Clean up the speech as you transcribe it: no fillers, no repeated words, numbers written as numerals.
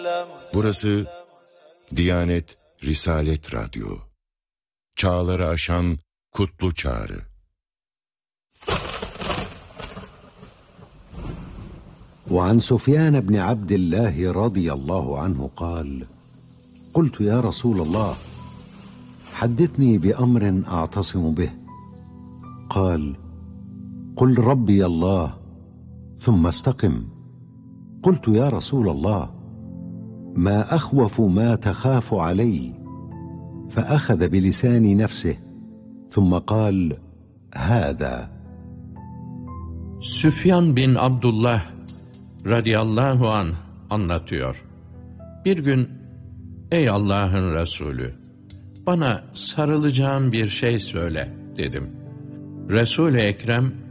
Burası Diyanet Risalet Radyo. Çağları aşan kutlu çağrı. وعن سفيان بن عبد الله رضي الله عنه قال: قلت يا رسول الله حدثني بأمر أعتصم به. قال: قل ربي الله ثم استقم. قلت يا رسول الله ما أخوف ما تخاف علي؟ فأخذ بلسان نفسه ثم قال: هذا. Süfyan bin Abdullah radıyallahu anh anlatıyor. Bir gün, ey Allah'ın Resulü, bana sarılacağım bir şey söyle dedim. Resul-i Ekrem